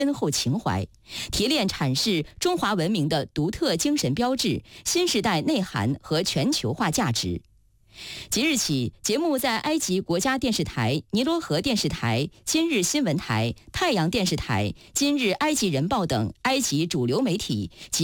深厚情怀，提炼阐释中华文明的独特精神标志、新时代内涵和全球化价值。即日起，节目在埃及国家电视台、尼罗河电视台、今日新闻台、太阳电视台、今日埃及人报等埃及主流媒体及